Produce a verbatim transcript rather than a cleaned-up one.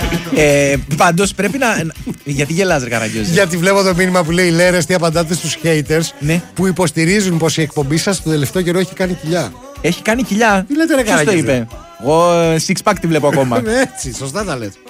ε, Πάντως πρέπει να. Γιατί γελάς, ρε Καραγκιόζη? Γιατί βλέπω το μήνυμα που λέει Λέρες, τι απαντάτε στους haters, ναι, που υποστηρίζουν πως η εκπομπή σας το τελευταίο καιρό έχει κάνει κοιλιά. Έχει κάνει κοιλιά. Τι λέτε, ρε Ποιος το Καραγκιόζη? είπε? Εγώ six pack τη βλέπω ακόμα. Έτσι, σωστά τα λέτε.